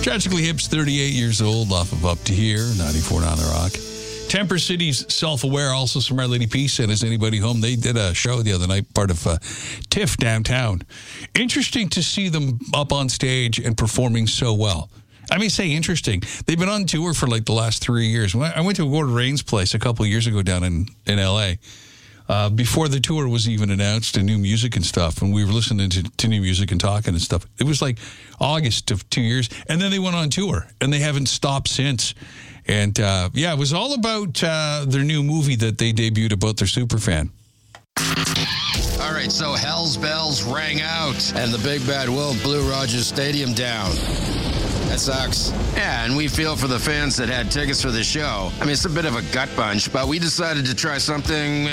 Tragically Hip's 38 years old, off of Up to Here, 94 on the Rock. Temper City's Self-Aware, also from Our Lady Peace and Is Anybody Home? They did a show the other night, part of TIFF downtown. Interesting to see them up on stage and performing so well. I may say interesting. They've been on tour for like the last 3 years. I went to Gordon Rain's place a couple of years ago down in L.A., before the tour was even announced and new music and stuff, and we were listening to new music and talking and stuff. It was like August of 2 years, and then they went on tour, and they haven't stopped since. And, it was all about their new movie that they debuted about their superfan. All right, so Hell's Bells rang out, and the Big Bad Wolf blew Rogers Stadium down. That sucks. Yeah, and we feel for the fans that had tickets for the show. I mean, it's a bit of a gut punch, but we decided to try something